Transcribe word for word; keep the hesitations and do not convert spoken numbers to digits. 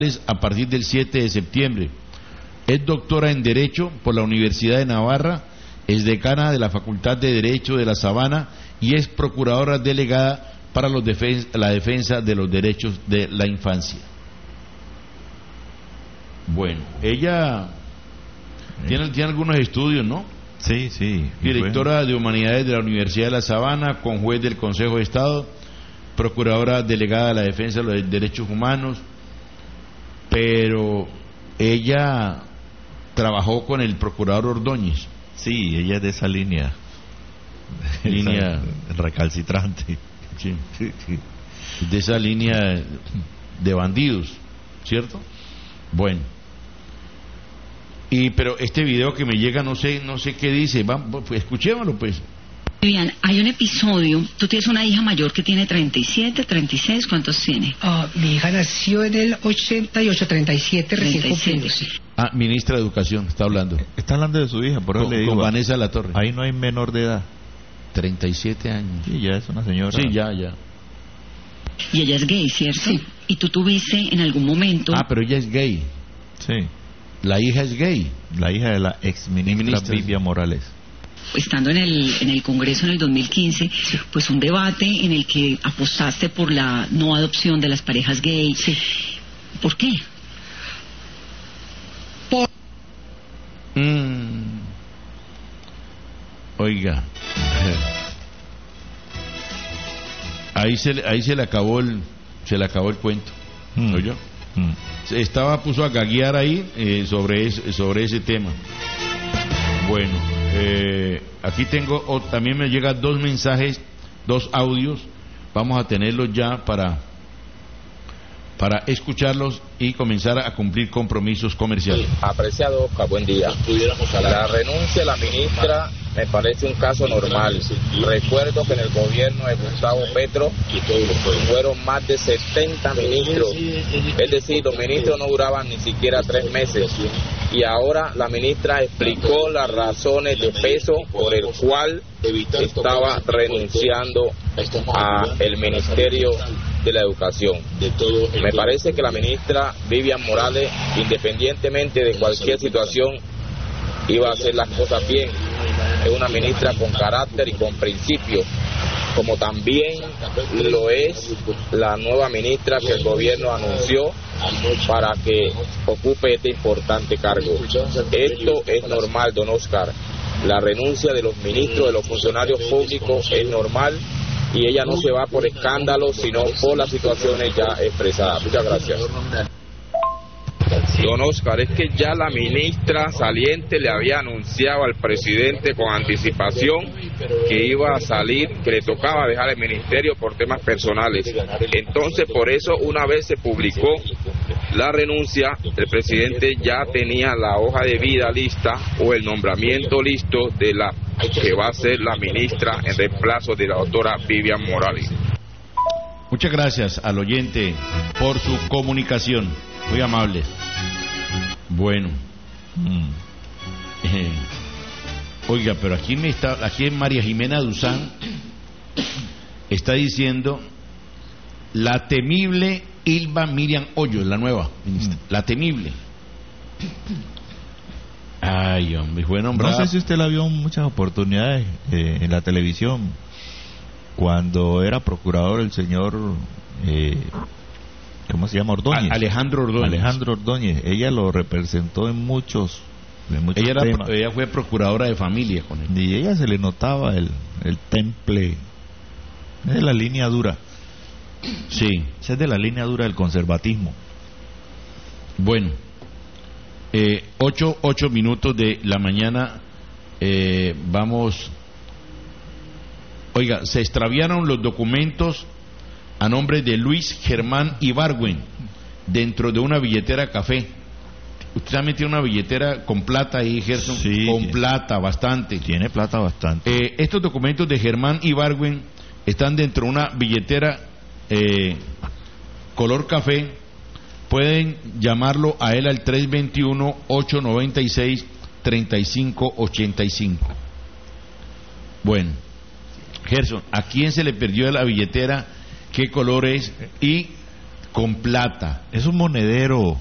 a partir del siete de septiembre. Es doctora en Derecho por la Universidad de Navarra, es decana de la Facultad de Derecho de La Sabana y es procuradora delegada para los defen la defensa de los derechos de la infancia. Bueno, ella tiene, tiene algunos estudios, ¿no? Sí, sí. Directora bueno. de Humanidades de la Universidad de La Sabana, conjuez del Consejo de Estado, procuradora delegada de la defensa de los derechos humanos, pero ella trabajó con el procurador Ordóñez. Sí, ella es de esa línea. Línea esa recalcitrante. Sí. De esa línea de bandidos, ¿cierto? Bueno. Y pero este video que me llega no sé no sé qué dice, vamos, pues, escuchémoslo pues. Vivian, hay un episodio, tú tienes una hija mayor que tiene treinta y siete, treinta y seis, ¿cuántos tiene? Uh, mi hija nació en el ochenta y ocho, treinta y siete, recién cumplido, sí. Ah, ministra de Educación, está hablando. Está hablando de su hija, por eso con, le digo. Con Vanessa Latorre. Ahí no hay menor de edad. treinta y siete años. Sí, ya es una señora. Sí, ya, ya. Y ella es gay, ¿cierto? Sí. Y tú tuviste en algún momento... Ah, pero ella es gay. Sí. La hija es gay. La hija de la ex ministra Vivian Morales. Estando en el en el Congreso en el dos mil quince, sí. pues un debate en el que apostaste por la no adopción de las parejas gay. Sí. ¿Por qué? Por... Mm. Oiga. Ahí se ahí se le acabó el se le acabó el cuento. Mm. ¿Oyó? Mm. Estaba puso a gaguear ahí eh, sobre ese, sobre ese tema. Bueno, eh, aquí tengo oh, también me llegan dos mensajes, dos audios. Vamos a tenerlos ya para para escucharlos y comenzar a cumplir compromisos comerciales. Apreciado Oscar, buen día. La renuncia de la ministra me parece un caso normal. Recuerdo que en el gobierno de Gustavo Petro fueron más de setenta ministros, es decir, los ministros no duraban ni siquiera tres meses. Y ahora la ministra explicó las razones de peso por el cual estaba renunciando a el Ministerio de la Educación. Me parece que la ministra Vivian Morales, independientemente de cualquier situación, iba a hacer las cosas bien. Es una ministra con carácter y con principios, como también lo es la nueva ministra que el gobierno anunció para que ocupe este importante cargo. Esto es normal, don Oscar. La renuncia de los ministros, de los funcionarios públicos es normal y ella no se va por escándalos, sino por las situaciones ya expresadas. Muchas gracias. Don Oscar, es que ya la ministra saliente le había anunciado al presidente con anticipación que iba a salir, que le tocaba dejar el ministerio por temas personales. Entonces, por eso, una vez se publicó la renuncia, el presidente ya tenía la hoja de vida lista o el nombramiento listo de la que va a ser la ministra en reemplazo de la doctora Vivian Morales. Muchas gracias al oyente por su comunicación, muy amable. Bueno, mm. eh, oiga, pero aquí me está, aquí María Jimena Duzán está diciendo la temible Ilva Miriam Hoyos, la nueva ministra, mm. la temible. Ay, hombre, fue nombrada. No sé si usted la vio en muchas oportunidades eh, en la televisión cuando era procurador el señor. Eh, ¿Cómo se llama? Ordóñez. Alejandro Ordóñez. Alejandro Ordóñez. Ella lo representó en muchos, en muchos ella, era, temas. ella fue procuradora de familia con él. Y ella se le notaba el, el temple. Es de la línea dura. Sí. Esa es de la línea dura del conservatismo. Bueno, eh, ocho, ocho minutos de la mañana. Eh, vamos. Oiga, se extraviaron los documentos a nombre de Luis Germán Ibargüen dentro de una billetera café. Usted también tiene una billetera con plata ahí, Gerson. Sí, con plata, bastante. Tiene plata bastante. Eh, estos documentos de Germán Ibargüen están dentro de una billetera eh, color café. Pueden llamarlo a él al tres dos uno, ocho nueve seis, tres cinco ocho cinco. Bueno, Gerson, ¿a quién se le perdió la billetera? ¿Qué color es? Y con plata. Es un monedero.